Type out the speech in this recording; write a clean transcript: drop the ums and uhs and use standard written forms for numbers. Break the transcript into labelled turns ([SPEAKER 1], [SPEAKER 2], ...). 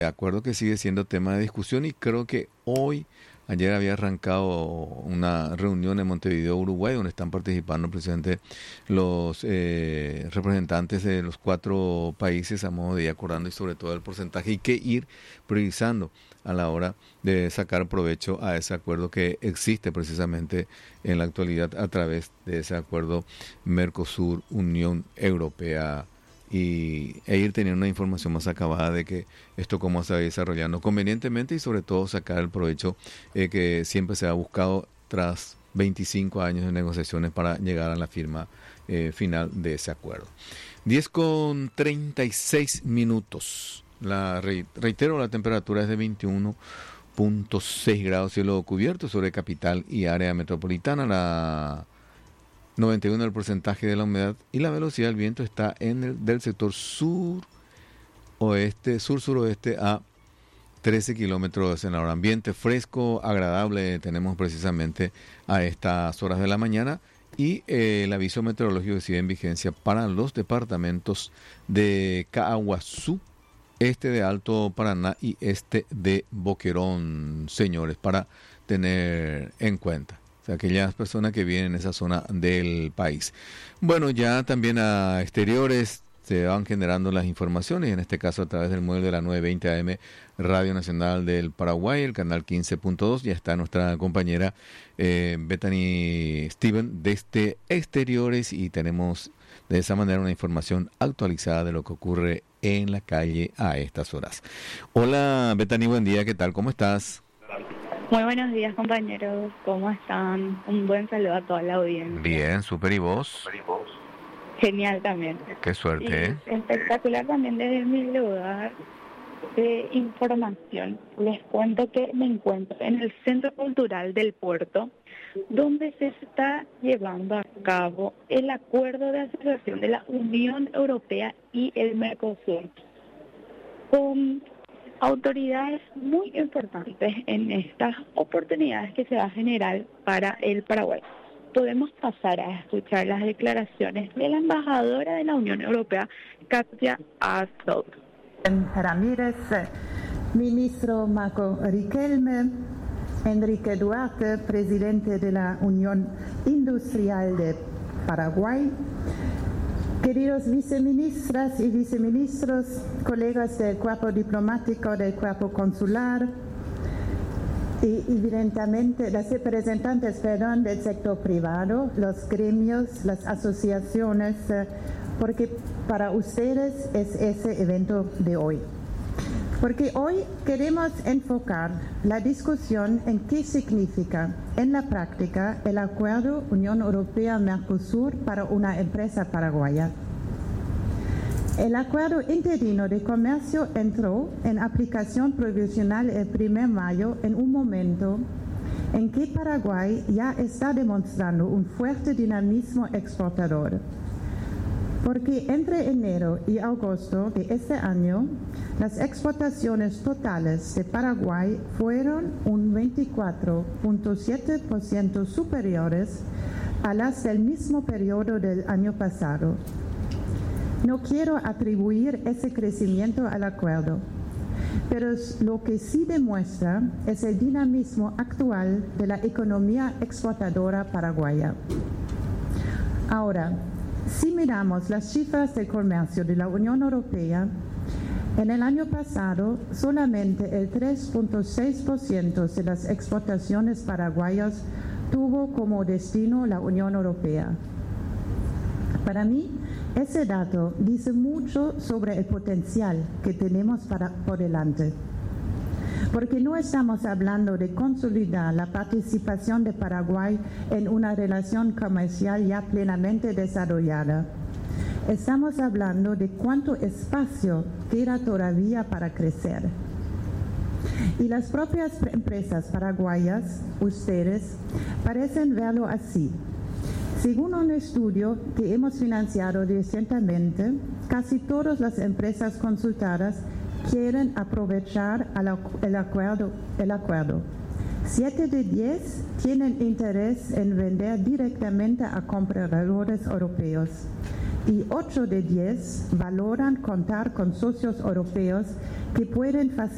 [SPEAKER 1] De acuerdo que sigue siendo tema de discusión y creo que ayer había arrancado una reunión en Montevideo, Uruguay, donde están participando precisamente los representantes de los 4 países a modo de ir acordando y sobre todo el porcentaje y que ir priorizando a la hora de sacar provecho a ese acuerdo que existe precisamente en la actualidad a través de ese acuerdo Mercosur-Unión Europea e ir teniendo una información más acabada de que esto cómo se va desarrollando convenientemente y sobre todo sacar el provecho que siempre se ha buscado tras 25 años de negociaciones para llegar a la firma final de ese acuerdo. 10:36. Reitero, la temperatura es de 21.6 grados cielo cubierto sobre capital y área metropolitana. La 91 el porcentaje de la humedad y la velocidad del viento está del sector sur-suroeste a 13 kilómetros en la hora. Ambiente fresco, agradable tenemos precisamente a estas horas de la mañana y el aviso meteorológico sigue en vigencia para los departamentos de Caaguazú, este de Alto Paraná y este de Boquerón, señores, para tener en cuenta. O sea, aquellas personas que viven en esa zona del país. Bueno, ya también a exteriores se van generando las informaciones, en este caso a través del móvil de la 920 AM Radio Nacional del Paraguay, el canal 15.2, ya está nuestra compañera Bethany Steven desde exteriores y tenemos de esa manera una información actualizada de lo que ocurre en la calle a estas horas. Hola Bethany, buen día, ¿qué tal? ¿Cómo estás?
[SPEAKER 2] Muy buenos días, compañeros. ¿Cómo están? Un buen saludo a toda la audiencia.
[SPEAKER 1] Bien, súper. ¿Y vos?
[SPEAKER 2] Genial también.
[SPEAKER 1] Qué suerte,
[SPEAKER 2] Espectacular también desde mi lugar de información. Les cuento que me encuentro en el Centro Cultural del Puerto, donde se está llevando a cabo el acuerdo de asociación de la Unión Europea y el Mercosur, con autoridades muy importantes en estas oportunidades que se va a generar para el Paraguay. Podemos pasar a escuchar las declaraciones de la embajadora de la Unión Europea, Katja Astrup.
[SPEAKER 3] Ramírez, ministro Marco Riquelme, Enrique Duarte, presidente de la Unión Industrial de Paraguay, queridos viceministras y viceministros, colegas del cuerpo diplomático, del cuerpo consular y evidentemente los representantes del sector privado, los gremios, las asociaciones, porque para ustedes es ese evento de hoy. Porque hoy queremos enfocar la discusión en qué significa en la práctica el acuerdo Unión Europea-Mercosur para una empresa paraguaya. El acuerdo interino de comercio entró en aplicación provisional el 1 de mayo en un momento en que Paraguay ya está demostrando un fuerte dinamismo exportador. Porque entre enero y agosto de este año, las exportaciones totales de Paraguay fueron un 24.7% superiores a las del mismo periodo del año pasado. No quiero atribuir ese crecimiento al acuerdo, pero lo que sí demuestra es el dinamismo actual de la economía exportadora paraguaya. Ahora, si miramos las cifras de comercio de la Unión Europea, en el año pasado solamente el 3.6% de las exportaciones paraguayas tuvo como destino la Unión Europea. Para mí, ese dato dice mucho sobre el potencial que tenemos por delante. Porque no estamos hablando de consolidar la participación de Paraguay en una relación comercial ya plenamente desarrollada. Estamos hablando de cuánto espacio queda todavía para crecer. Y las propias empresas paraguayas, ustedes, parecen verlo así. Según un estudio que hemos financiado recientemente, casi todas las empresas consultadas quieren aprovechar el acuerdo. 7 de 10 tienen interés en vender directamente a compradores europeos y 8 de 10 valoran contar con socios europeos que pueden facilitar